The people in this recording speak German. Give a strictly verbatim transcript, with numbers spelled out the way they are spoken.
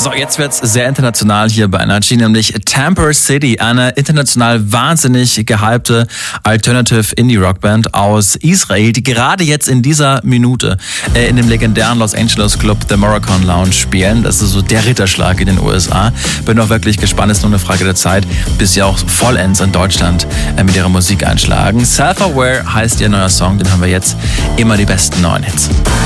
So, jetzt wird's sehr international hier bei Energy, nämlich Tamper City, eine international wahnsinnig gehypte Alternative Indie-Rockband aus Israel, die gerade jetzt in dieser Minute äh, in dem legendären Los Angeles Club The Moroccan Lounge spielen. Das ist so der Ritterschlag in den U S A. Bin auch wirklich gespannt, ist nur eine Frage der Zeit, bis sie auch vollends in Deutschland äh, mit ihrer Musik einschlagen. Self-Aware heißt ihr neuer Song, den haben wir jetzt, immer die besten neuen Hits.